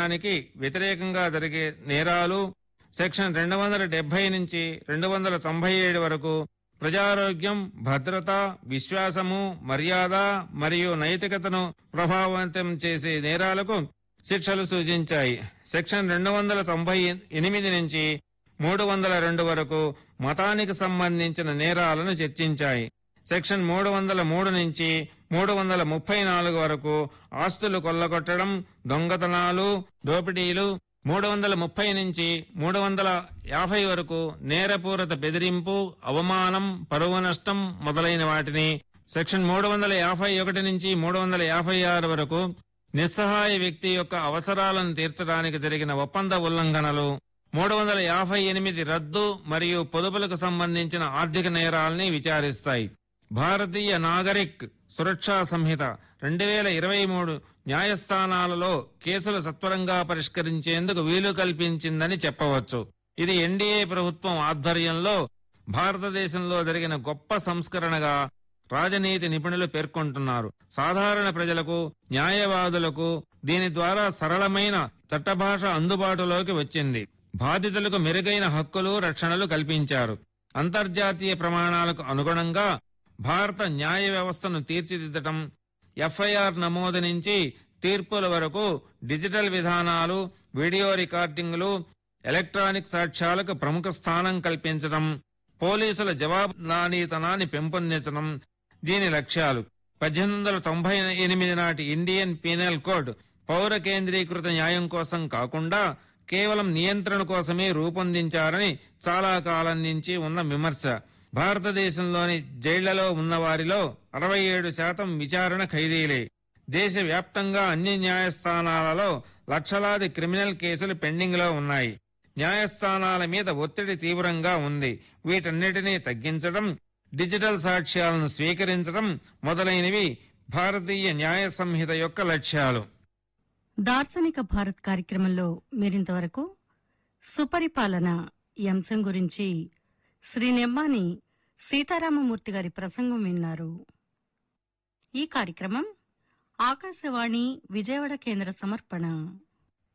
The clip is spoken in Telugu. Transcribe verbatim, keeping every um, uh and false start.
న్యాయానికి వ్యతిరేకంగా జరిగే నేరాలు, సెక్షన్ రెండు వందల డెబ్బై నుంచి రెండు వందల తొంభై ఏడు వరకు ప్రజారోగ్యం, భద్రత, విశ్వాసము, మర్యాద మరియు నైతికతను ప్రభావితం చేసే నేరాలకు శిక్షలు సూచించాయి. సెక్షన్ రెండు వందల తొంభై ఎనిమిది నుంచి మూడు వందల రెండు వరకు మతానికి సంబంధించిన నేరాలను చర్చించాయి. సెక్షన్ మూడు వందల మూడు నుంచి మూడు వందల ముప్పై నాలుగు వరకు ఆస్తులు కొల్లగొట్టడం, దొంగతనాలు, దోపిడీలు, మూడు వందల ముప్పై నుంచి మూడు వందల యాభై వరకు నేరపూరిత బెదిరింపు, అవమానం, పరువు నష్టం మొదలైన వాటిని, సెక్షన్ మూడు వందల యాభై ఒకటి నుంచి మూడు వందల యాభై ఆరు వరకు నిస్సహాయ వ్యక్తి యొక్క అవసరాలను తీర్చడానికి జరిగిన ఒప్పంద ఉల్లంఘనలు, మూడు వందల యాభై ఎనిమిది రద్దు మరియు పొదుపులకు సంబంధించిన ఆర్థిక నేరాల్ని విచారిస్తాయి. భారతీయ నాగరిక్ సురక్షా సంహిత రెండు వేల ఇరవై మూడు న్యాయస్థానాలలో కేసులు సత్వరంగా పరిష్కరించేందుకు వీలు కల్పించిందని చెప్పవచ్చు. ఇది ఎన్డీఏ ప్రభుత్వం ఆధ్వర్యంలో భారతదేశంలో జరిగిన గొప్ప సంస్కరణగా రాజనీతి నిపుణులు పేర్కొంటున్నారు. సాధారణ ప్రజలకు, న్యాయవాదులకు దీని ద్వారా సరళమైన చట్టభాష అందుబాటులోకి వచ్చింది. బాధితులకు మెరుగైన హక్కులు, రక్షణలు కల్పించారు. అంతర్జాతీయ ప్రమాణాలకు అనుగుణంగా భారత న్యాయ వ్యవస్థను తీర్చిదిద్దటం, ఎఫ్ఐఆర్ నమోదు నుంచి తీర్పుల వరకు డిజిటల్ విధానాలు, వీడియో రికార్డింగ్లు, ఎలక్ట్రానిక్ సాక్ష్యాలకు ప్రముఖ స్థానం కల్పించడం, పోలీసుల జవాబుదారీతనాన్ని పెంపొందించడం దీని లక్ష్యాలు. పద్దెనిమిది వందల తొంభై ఎనిమిది నాటి ఇండియన్ పీనల్ కోడ్ పౌర కేంద్రీకృత న్యాయం కోసం కాకుండా కేవలం నియంత్రణ కోసమే రూపొందించారని చాలా కాలం నుంచి ఉన్న విమర్శ. భారతదేశంలోని జైళ్లలో ఉన్న వారిలో అరవై ఏడు శాతం విచారణ ఖైదీలే. దేశవ్యాప్తంగా అన్ని న్యాయస్థానాలలో లక్షలాది క్రిమినల్ కేసులు పెండింగ్ లో ఉన్నాయి. న్యాయస్థానాల మీద ఒత్తిడి తీవ్రంగా ఉంది. వీటన్నిటినీ తగ్గించడం, డిజిటల్ సాక్ష్యాలను స్వీకరించడం మొదలైనవి భారతీయ న్యాయ సంహిత యొక్క లక్ష్యాలు. దార్శనిక భారత్ కార్యక్రమంలో మీరింతవరకు సుపరిపాలన ఈ అంశం గురించి శ్రీ నెమ్మాని సీతారామమూర్తి గారి ప్రసంగం విన్నారు. ఈ కార్యక్రమం ఆకాశవాణి విజయవాడ కేంద్ర సమర్పణ.